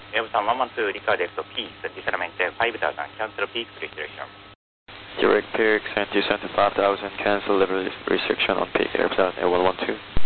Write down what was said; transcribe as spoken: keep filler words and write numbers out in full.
Airbus one one two, Ricardo X O Peace, descendment five thousand, cancel peak restriction. Direct peak, seventy, seventy-five thousand, cancel level restriction on peak, Airbus one one two.